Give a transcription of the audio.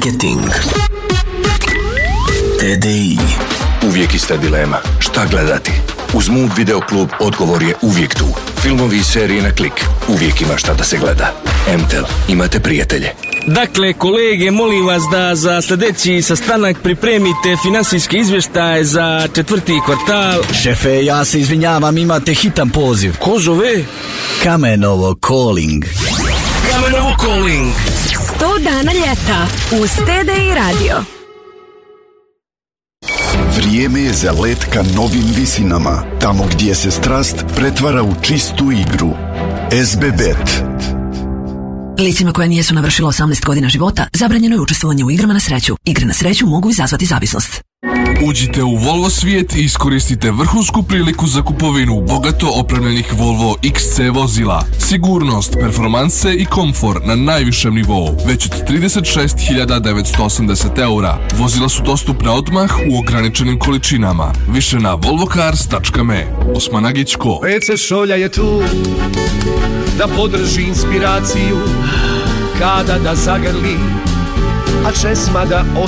Marketing. TDI. Uvijek ista dilema. Šta gledati? Uz Mood Video Klub odgovor je uvijek tu. Filmovi i serije na klik. Uvijek ima šta da se gleda. MTEL. Imate prijatelje. Dakle, kolege, molim vas da za sljedeći sastanak pripremite finansijske izvještaje za 4. kvartal. Šefe, ja se izvinjavam, imate hitan poziv. Ko zove? Kamenovo Calling. Kamenovo Calling. 100 dana ljeta uz TDI radio. Vrijeme je za let ka novim visinama, tamo gdje se strast pretvara u čistu igru. SBBet. Licima koja nijesu navršila 18 godina života zabranjeno je učestvovanje u igrama na sreću. Igre na sreću mogu izazvati zavisnost. Uđite u Volvo svijet i iskoristite vrhunsku priliku za kupovinu bogato opremljenih Volvo XC vozila. Sigurnost, performanse i komfor na najvišem nivou, već od 36.980 eura. Vozila su dostupna odmah u ograničenim količinama. Više na volvocars.me. Osman Agićko. WC Šolja je tu da podrži inspiraciju kada da zagrli, a česma da